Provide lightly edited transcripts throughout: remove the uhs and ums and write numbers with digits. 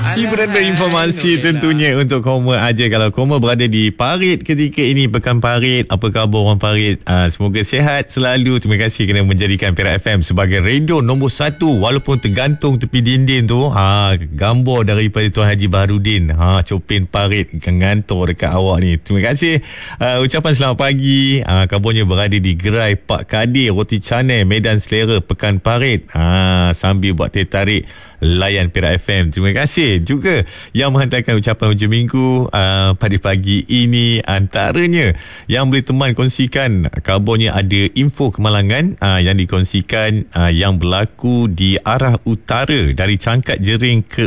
Hiburan dan informasi tentunya untuk Koma aja. Kalau Koma berada di Parit ketika ini, Pekan Parit, apa khabar orang Parit? Semoga sihat selalu. Terima kasih kerana menjadikan Perak FM sebagai radio nombor 1, walaupun tergantung tepi dinding tu. Gambar daripada Tuan Haji Baharudin, Copin Parit gantung dekat awak ni. Terima kasih. Ucapan selamat pagi. Kabarnya berada di gerai Pak Kadir Roti Canai Medan Selera Pekan Parit. Sambil buat teh tarik layan Perak FM. Terima kasih juga yang menghantarkan ucapan hujung minggu pada pagi ini. Antaranya yang boleh teman kongsikan, kabarnya ada info kemalangan yang dikongsikan yang berlaku di arah utara dari Cangkat Jering ke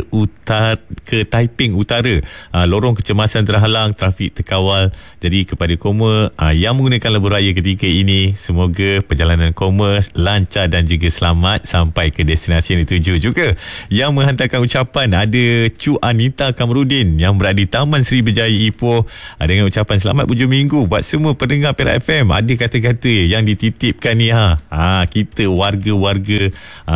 Taiping Utara. Lorong kecemasan terhalang, trafik terkawal. Jadi kepada Koma yang menggunakan lebuh raya ketika ini, semoga perjalanan Koma lancar dan juga selamat sampai ke destinasi yang dituju. Juga yang menghantarkan ucapan ada Cu Anita Kamarudin yang berada di Taman Seri Berjaya Ipoh, dengan ucapan selamat hujung minggu buat semua pendengar Perak FM. Ada kata-kata yang dititipkan ni, kita warga-warga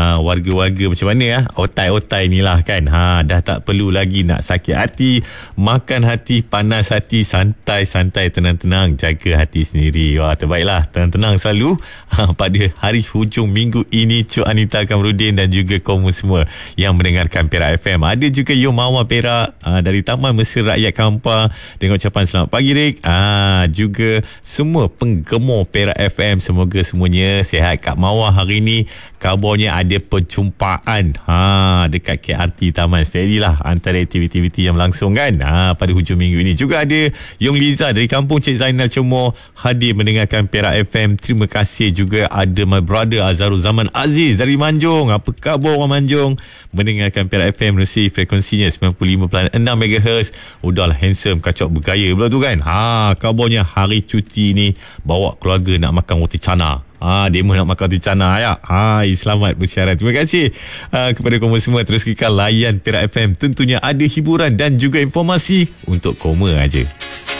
macam mana otai-otai ni lah kan. Dah tak perlu lagi nak sakit hati, makan hati, panas hati, santai-santai, tenang-tenang, jaga hati sendiri. Terbaiklah, tenang-tenang selalu pada hari hujung minggu ini. Cu Anita Kamarudin dan juga kamu semua yang mendengarkan Perak FM. Ada juga Yomawa Perak dari Taman Mesir Rakyat Kampar dengan ucapan selamat pagi Rik. Juga semua penggemar Perak FM, semoga semuanya sihat. Kak Mawar hari ni kabarnya ada perjumpaan dekat KRT Taman. Steadylah antara aktiviti yang berlangsung kan pada hujung minggu ini. Juga ada Yong Liza dari kampung Cik Zainal Cemor hadir mendengarkan Perak FM. Terima kasih. Juga ada my brother Azharul Zaman Aziz dari Manjung. Apa khabar orang Manjung? Mendengarkan Perak FM melalui frekuensinya 95.6 MHz. Udahlah handsome, kacau bergaya pula tu kan. Kabarnya hari cuti ni bawa keluarga nak makan roti canai. Demo nak makan roti canai ya. Selamat bersiaran. Terima kasih kepada kamu semua. Terus kekal layan Perak FM. Tentunya ada hiburan dan juga informasi untuk Koma aja.